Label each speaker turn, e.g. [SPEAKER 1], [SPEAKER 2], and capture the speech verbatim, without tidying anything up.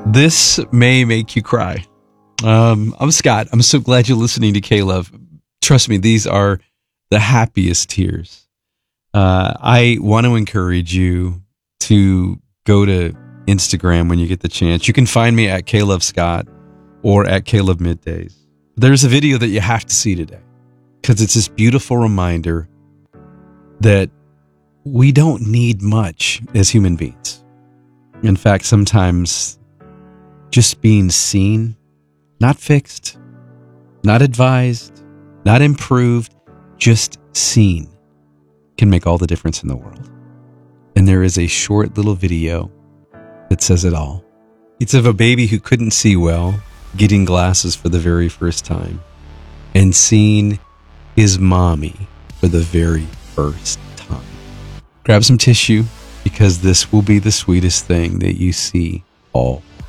[SPEAKER 1] This may make you cry. Um, I'm Scott. I'm so glad you're listening to K-Love. Trust me, these are the happiest tears. Uh, I want to encourage you to go to Instagram when you get the chance. You can find me at K-Love Scott or at K-Love Middays. There's a video that you have to see today because it's this beautiful reminder that we don't need much as human beings. In fact, sometimes just being seen, not fixed, not advised, not improved, just seen can make all the difference in the world. And there is a short little video that says it all. It's of a baby who couldn't see well, getting glasses for the very first time, and seeing his mommy for the very first time. Grab some tissue because this will be the sweetest thing that you see all